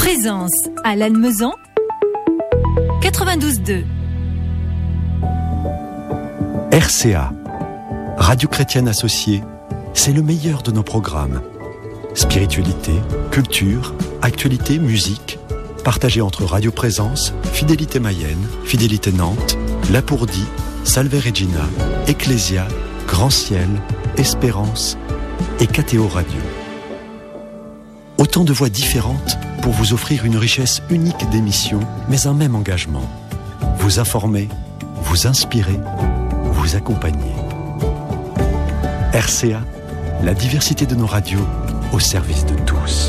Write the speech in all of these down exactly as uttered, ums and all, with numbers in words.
Présence à Lannemezan quatre-vingt-douze deux. R C A, Radio Chrétienne Associée, c'est le meilleur de nos programmes. Spiritualité, culture, actualité, musique, partagés entre Radio Présence, Fidélité Mayenne, Fidélité Nantes, Lapourdie, Salve Regina, Ecclésia, Grand Ciel, Espérance et K T O Radio. Autant de voix différentes pour vous offrir une richesse unique d'émissions, mais un même engagement. Vous informer, vous inspirer, vous accompagner. R C A, la diversité de nos radios au service de tous.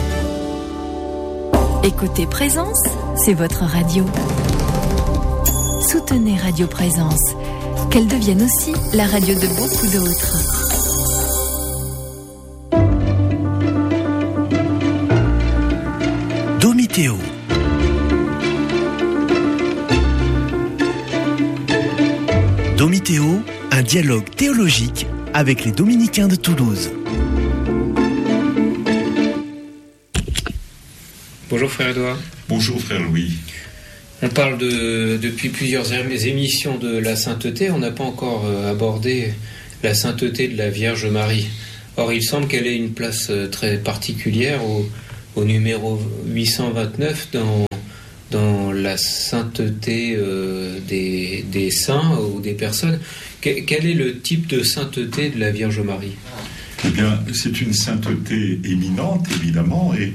Écoutez Présence, c'est votre radio. Soutenez Radio Présence, qu'elle devienne aussi la radio de beaucoup d'autres. Domitéo. Domitéo, un dialogue théologique avec les Dominicains de Toulouse. Bonjour frère Édouard. Bonjour frère Louis. On parle de, depuis plusieurs émissions de la sainteté, on n'a pas encore abordé la sainteté de la Vierge Marie. Or il semble qu'elle ait une place très particulière au, au numéro huit cent vingt-neuf dans, dans la sainteté euh, des, des saints ou des personnes. Que, quel est le type de sainteté de la Vierge Marie ? Eh bien, c'est une sainteté éminente, évidemment, et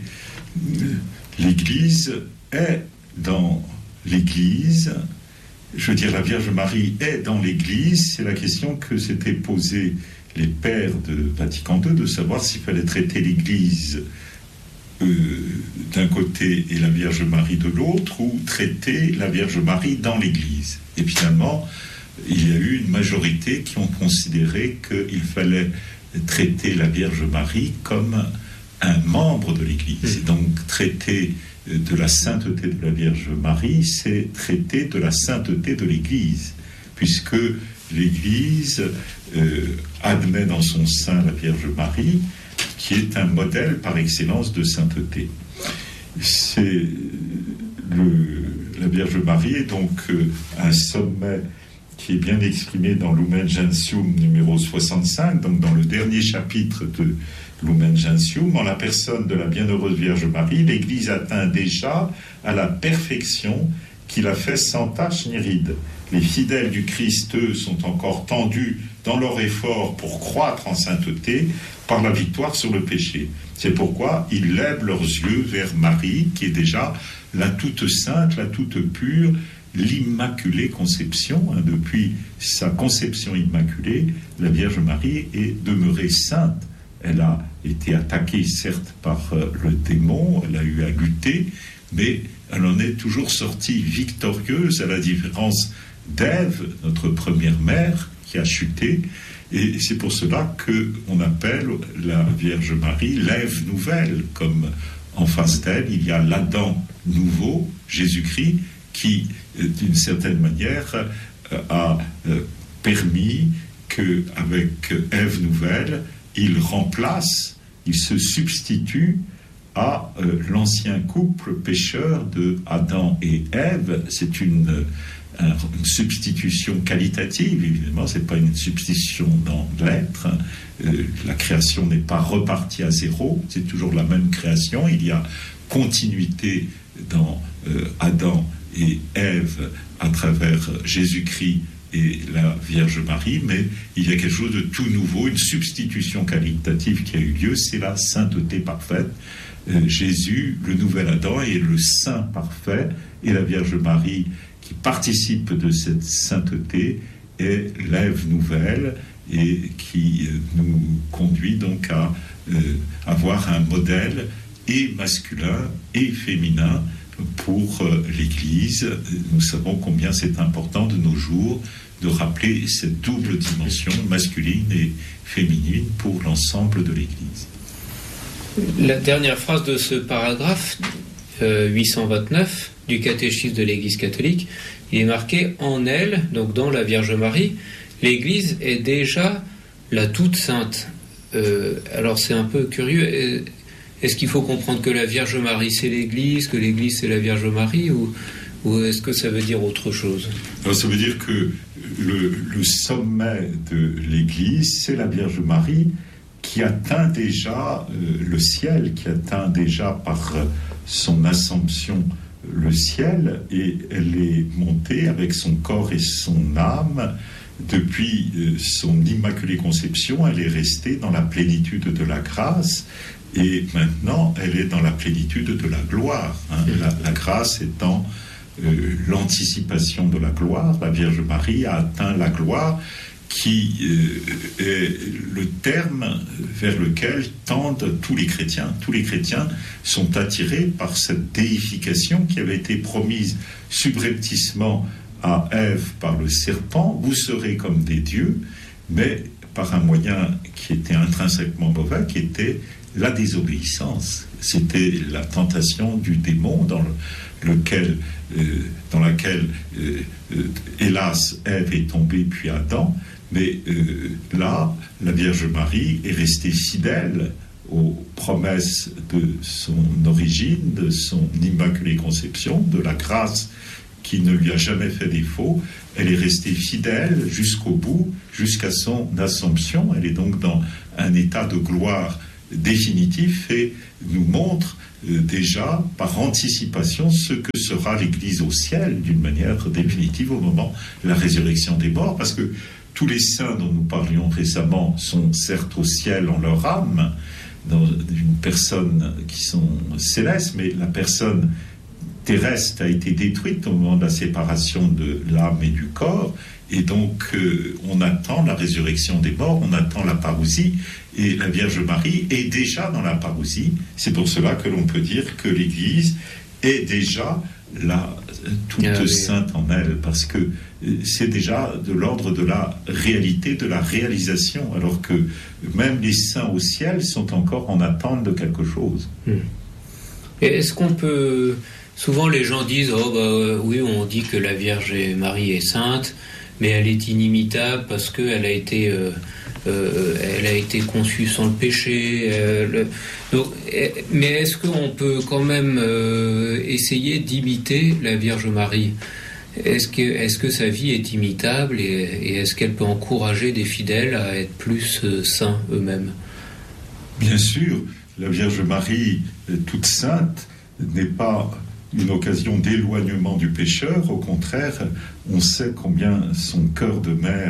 l'Église est dans l'Église. Je veux dire, la Vierge Marie est dans l'Église. C'est la question que s'étaient posée les pères de Vatican deux, de savoir s'il fallait traiter l'Église euh, d'un côté et la Vierge Marie de l'autre, ou traiter la Vierge Marie dans l'Église. Et finalement, il y a eu une majorité qui ont considéré qu'il fallait traiter la Vierge Marie comme un membre de l'Église. Et donc, traiter de la sainteté de la Vierge Marie, c'est traiter de la sainteté de l'Église, puisque l'Église euh, admet dans son sein la Vierge Marie, qui est un modèle par excellence de sainteté. C'est le, la Vierge Marie est donc euh, un sommet qui est bien exprimé dans Lumen Gentium numéro soixante-cinq, donc dans le dernier chapitre de Lumen Gentium. En la personne de la bienheureuse Vierge Marie, l'Église atteint déjà à la perfection qui la fait sans tache ni ride. Les fidèles du Christ, eux, sont encore tendus dans leur effort pour croître en sainteté par la victoire sur le péché. C'est pourquoi ils lèvent leurs yeux vers Marie, qui est déjà la toute sainte, la toute pure, l'Immaculée Conception. Hein, depuis sa conception immaculée, la Vierge Marie est demeurée sainte. Elle a été attaquée, certes, par euh, le démon, elle a eu à lutter, mais elle en est toujours sortie victorieuse, à la différence d'Ève, notre première mère, qui a chuté. Et c'est pour cela qu'on appelle la Vierge Marie l'Ève nouvelle, comme en face d'elle, il y a l'Adam nouveau, Jésus-Christ, qui, d'une certaine manière, a permis qu'avec Ève nouvelle, il remplace, il se substitue à euh, l'ancien couple pécheur de Adam et Ève. C'est une, un, une substitution qualitative, évidemment, c'est pas une substitution dans l'être. Euh, la création n'est pas repartie à zéro, c'est toujours la même création. Il y a continuité dans euh, Adam et Ève à travers Jésus-Christ et la Vierge Marie, mais il y a quelque chose de tout nouveau, une substitution qualitative qui a eu lieu, c'est la sainteté parfaite. Euh, Jésus, le nouvel Adam, est le saint parfait, et la Vierge Marie, qui participe de cette sainteté, est l'Ève nouvelle, et qui euh, nous conduit donc à euh, avoir un modèle et masculin et féminin pour euh, l'Église. Nous savons combien c'est important de nos jours de rappeler cette double dimension masculine et féminine pour l'ensemble de l'Église. La dernière phrase de ce paragraphe euh, huit cent vingt-neuf du catéchisme de l'Église catholique, il est marqué « En elle », donc dans la Vierge Marie, l'Église est déjà la toute sainte. Euh, alors c'est un peu curieux. est-ce qu'il faut comprendre que la Vierge Marie c'est l'Église, que l'Église c'est la Vierge Marie, ou, ou est-ce que ça veut dire autre chose? Alors, ça veut dire que le, le sommet de l'Église, c'est la Vierge Marie qui atteint déjà euh, le ciel, qui atteint déjà par euh, son assomption le ciel, et elle est montée avec son corps et son âme. Depuis euh, son Immaculée Conception, elle est restée dans la plénitude de la grâce, et maintenant elle est dans la plénitude de la gloire, hein. la, la grâce étant euh, l'anticipation de la gloire. La Vierge Marie a atteint la gloire qui euh, est le terme vers lequel tendent tous les chrétiens. Tous les chrétiens sont attirés par cette déification qui avait été promise subrepticement à Ève par le serpent. Vous serez comme des dieux, mais par un moyen qui était intrinsèquement mauvais, qui était la désobéissance. C'était la tentation du démon dans le, lequel, euh, dans laquelle, euh, euh, hélas, Ève est tombée, puis Adam. Mais euh, là, la Vierge Marie est restée fidèle aux promesses de son origine, de son Immaculée Conception, de la grâce qui ne lui a jamais fait défaut. Elle est restée fidèle jusqu'au bout, jusqu'à son Assomption. Elle est donc dans un état de gloire définitif et nous montre euh, déjà par anticipation ce que sera l'Église au ciel d'une manière définitive au moment de la résurrection des morts, parce que tous les saints dont nous parlions récemment sont certes au ciel en leur âme, dans une personne qui sont célestes, mais la personne terrestre a été détruite au moment de la séparation de l'âme et du corps, et donc euh, on attend la résurrection des morts, on attend la parousie, et la Vierge Marie est déjà dans la parousie. C'est pour cela que l'on peut dire que l'Église est déjà la toute ah, oui. sainte en elle, parce que c'est déjà de l'ordre de la réalité, de la réalisation, alors que même les saints au ciel sont encore en attente de quelque chose. Et est-ce qu'on peut... Souvent les gens disent, oh bah oui, on dit que la Vierge Marie est sainte, mais elle est inimitable parce qu'elle a été... Euh, Euh, elle a été conçue sans le péché. Euh, le... Donc, mais est-ce qu'on peut quand même euh, essayer d'imiter la Vierge Marie? Est-ce que, est-ce que sa vie est imitable, et, et est-ce qu'elle peut encourager des fidèles à être plus euh, saints eux-mêmes? Bien sûr, la Vierge Marie, toute sainte, n'est pas une occasion d'éloignement du pécheur. Au contraire, on sait combien son cœur de mère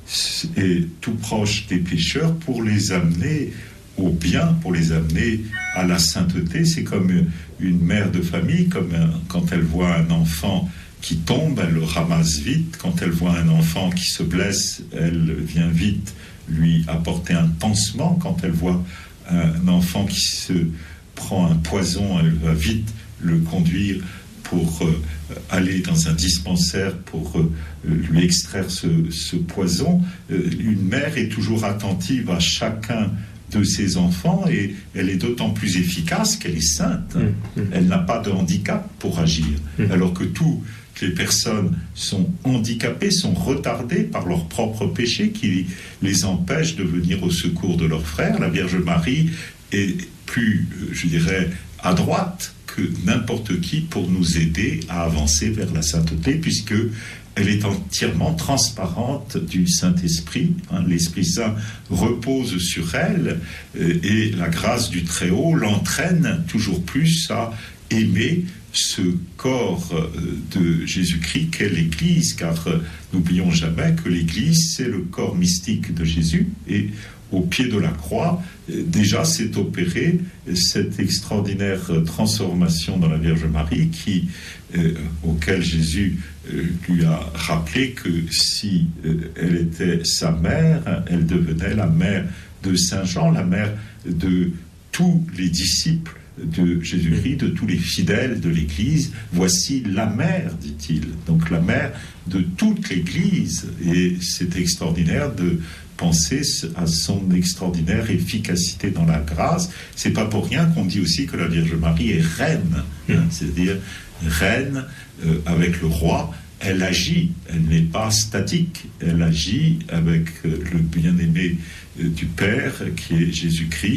est tout proche des pécheurs pour les amener au bien, pour les amener à la sainteté. C'est comme une mère de famille, comme un, quand elle voit un enfant qui tombe, elle le ramasse vite. Quand elle voit un enfant qui se blesse, elle vient vite lui apporter un pansement. Quand elle voit un enfant qui se prend un poison, elle va vite le conduire pour euh, aller dans un dispensaire pour euh, lui extraire ce, ce poison. Euh, une mère est toujours attentive à chacun de ses enfants, et elle est d'autant plus efficace qu'elle est sainte. Mmh, mmh. Elle n'a pas de handicap pour agir, mmh. alors que toutes les personnes sont handicapées, sont retardées par leurs propres péchés qui les empêchent de venir au secours de leurs frères. La Vierge Marie est plus, je dirais, à droite que n'importe qui pour nous aider à avancer vers la sainteté, puisque elle est entièrement transparente du Saint-Esprit. Hein, l'Esprit Saint repose sur elle, euh, et la grâce du Très-Haut l'entraîne toujours plus à aimer ce corps euh, de Jésus-Christ qu'est l'Église, car euh, n'oublions jamais que l'Église, c'est le corps mystique de Jésus, et au pied de la croix, déjà s'est opérée cette extraordinaire transformation dans la Vierge Marie qui, euh, auquel Jésus euh, lui a rappelé que si euh, elle était sa mère, elle devenait la mère de Saint Jean, la mère de tous les disciples de Jésus-Christ, de tous les fidèles de l'Église. Voici la mère, dit-il, donc la mère de toute l'Église. Et c'est extraordinaire de penser à son extraordinaire efficacité dans la grâce. C'est pas pour rien qu'on dit aussi que la Vierge Marie est reine, hein, c'est-à-dire reine euh, avec le roi. Elle agit, elle n'est pas statique, elle agit avec euh, le bien-aimé euh, du Père qui est Jésus-Christ,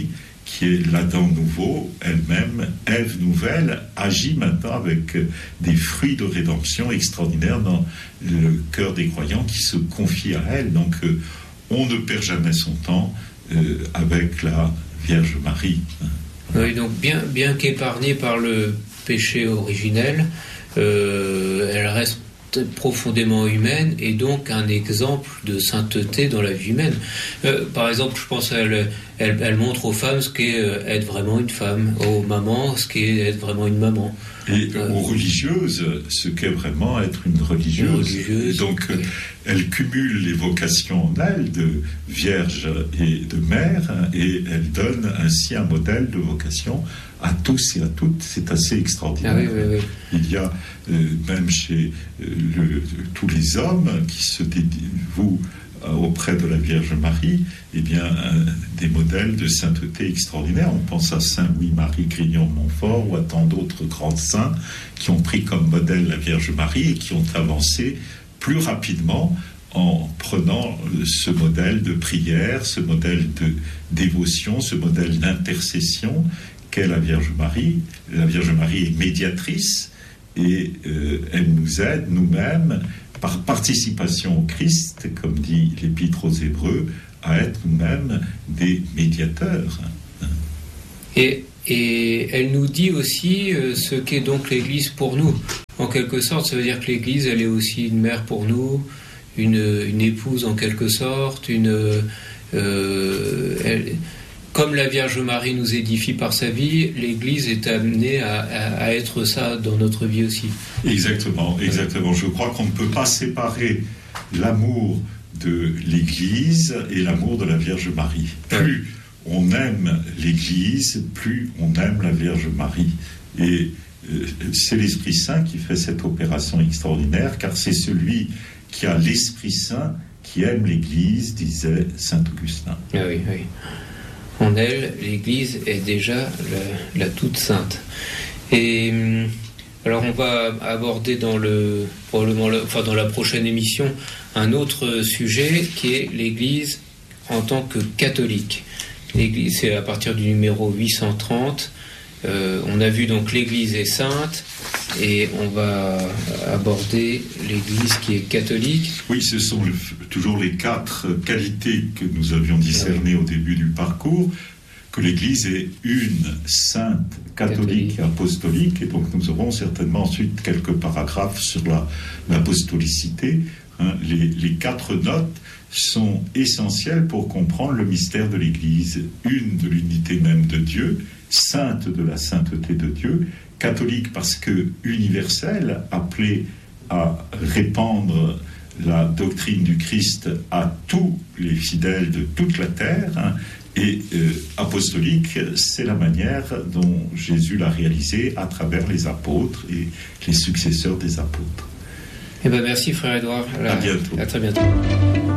qui est l'Adam nouveau, elle-même, Ève nouvelle, agit maintenant avec des fruits de rédemption extraordinaires dans le cœur des croyants qui se confient à elle. Donc, euh, on ne perd jamais son temps euh, avec la Vierge Marie. Oui, donc bien, bien qu'épargnée par le péché originel, euh, elle reste profondément humaine et donc un exemple de sainteté dans la vie humaine. Euh, par exemple, je pense qu'elle elle, elle montre aux femmes ce qu'est être vraiment une femme, aux mamans ce qu'est être vraiment une maman. Et euh, aux religieuses, ce qu'est vraiment être une religieuse. religieuse donc, oui. Elle cumule les vocations en elle de vierge et de mère, et elle donne ainsi un modèle de vocation à tous et à toutes. C'est assez extraordinaire. Ah oui, oui, oui. Il y a euh, même chez euh, le, tous les hommes qui se dévouent euh, auprès de la Vierge Marie, eh bien, euh, des modèles de sainteté extraordinaires. On pense à Saint Louis-Marie Grignon-Montfort ou à tant d'autres grands saints qui ont pris comme modèle la Vierge Marie et qui ont avancé plus rapidement en prenant ce modèle de prière, ce modèle de dévotion, ce modèle d'intercession qu'est la Vierge Marie. La Vierge Marie est médiatrice et euh, elle nous aide nous-mêmes par participation au Christ, comme dit l'Épître aux Hébreux, à être nous-mêmes des médiateurs. Et, et elle nous dit aussi euh, ce qu'est donc l'Église pour nous. En quelque sorte, ça veut dire que l'Église, elle est aussi une mère pour nous, une, une épouse en quelque sorte, une... Euh, elle, comme la Vierge Marie nous édifie par sa vie, l'Église est amenée à, à, à être ça dans notre vie aussi. Exactement, exactement. Je crois qu'on ne peut pas séparer l'amour de l'Église et l'amour de la Vierge Marie. Plus on aime l'Église, plus on aime la Vierge Marie. Et euh, c'est l'Esprit Saint qui fait cette opération extraordinaire, car c'est celui qui a l'Esprit Saint qui aime l'Église, disait saint Augustin. Ah oui, oui. En elle, l'Église est déjà la, la toute sainte. Et alors on va aborder dans le probablement le, enfin dans la prochaine émission un autre sujet qui est l'Église en tant que catholique. L'Église, c'est à partir du numéro huit cent trente. Euh, on a vu donc l'Église est sainte et on va aborder l'Église qui est catholique. Oui, ce sont le, toujours les quatre qualités que nous avions discernées au début du parcours, que l'Église est une sainte, catholique, catholique. apostolique, et donc nous aurons certainement ensuite quelques paragraphes sur la, l'apostolicité. Hein, les, les quatre notes sont essentielles pour comprendre le mystère de l'Église, une de l'unité même de Dieu, sainte de la sainteté de Dieu, catholique parce que universelle, appelée à répandre la doctrine du Christ à tous les fidèles de toute la terre, hein, et euh, apostolique, c'est la manière dont Jésus l'a réalisé à travers les apôtres et les successeurs des apôtres. Eh bien, merci frère Édouard. À, à bientôt. À très bientôt.